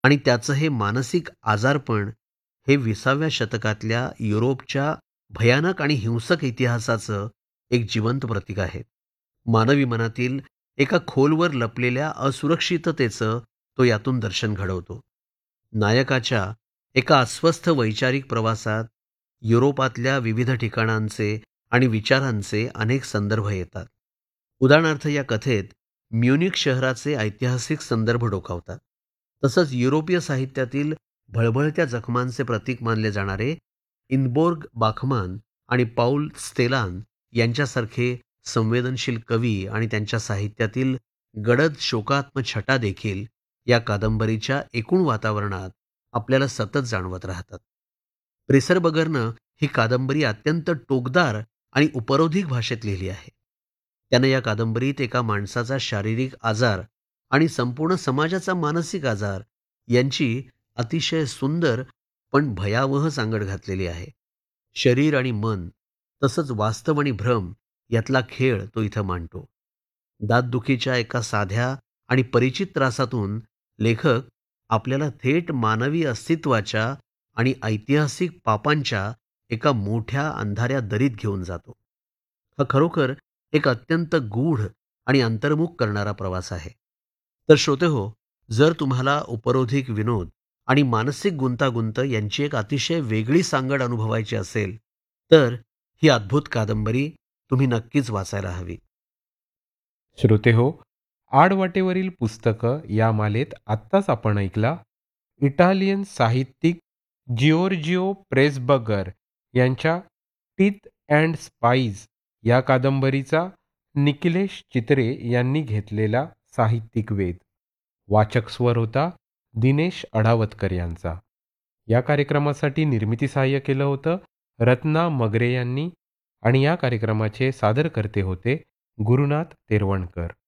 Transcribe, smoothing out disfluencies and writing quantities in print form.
आणि त्याचं हे मानसिक आजारपण हे 20व्या शतकातल्या युरोपच्या भयानक आणि हिंसक इतिहासाचं एक जिवंत प्रतीक आहे. मानवी मनातील एका खोलवर लपलेल्या असुरक्षिततेचं तो यातून दर्शन घडवतो. नायकाच्या एका अस्वस्थ वैचारिक प्रवासात युरोपातल्या विविध ठिकाणांचे आणि विचारांचे अनेक संदर्भ येतात. उदाहरणार्थ या कथेत म्युनिक शहराचे ऐतिहासिक संदर्भ डोकावतात. तसंच युरोपीय साहित्यातील भळभळत्या जखमांचे प्रतीक मानले जाणारे इनबोर्ग बाखमान आणि पाऊल स्तेलान यांच्यासारखे संवेदनशील कवी आणि त्यांच्या साहित्यातील गडद शोकात्म छटा देखील या कादंबरीच्या एकूण वातावरणात आपल्याला सतत जाणवत राहतात. प्रेसरबर्गरनं ही कादंबरी अत्यंत टोकदार आणि उपरोधिक भाषेत लिहिली आहे. त्यानं या कादंबरीत एका माणसाचा शारीरिक आजार आणि संपूर्ण समाजाचा मानसिक आजार यांची अतिशय सुंदर पण भयावह सांगड घातलेली आहे. शरीर आणि मन तसंच वास्तव आणि भ्रम यातला खेळ तो इथं मांडतो. दातदुखीच्या एका साध्या आणि परिचित त्रासातून लेखक आपल्याला थेट मानवी अस्तित्वाच्या आणि ऐतिहासिक पापांच्या एका मोठ्या अंधाऱ्या दरीत घेऊन जातो. हा खरोखर एक अत्यंत गूढ आणि अंतर्मुख करणारा प्रवास आहे. तर श्रोतेहो, जर तुम्हाला उपरोधिक विनोद आणि मानसिक गुंतागुंत यांची एक अतिशय वेगळी सांगड अनुभवायची असेल, तर ही अद्भुत कादंबरी तुम्ही नक्कीच वाचायला हवी. श्रोते हो, आडवाटेवरील पुस्तकं या मालेत आत्ताच आपण ऐकला इटालियन साहित्यिक जिओर्जिओ प्रेसबर्गर यांच्या टीथ अँड स्पाईज या कादंबरीचा निखिलेश चित्रे यांनी घेतलेला साहित्यिक वेध. वाचक स्वर होता दिनेश अढावतकर यांचा. या कार्यक्रमासाठी निर्मिती सहाय्य केलं होतं रत्ना मगरे यांनी आणि या कार्यक्रमाचे सादरकर्ते होते गुरुनाथ तेरवणकर.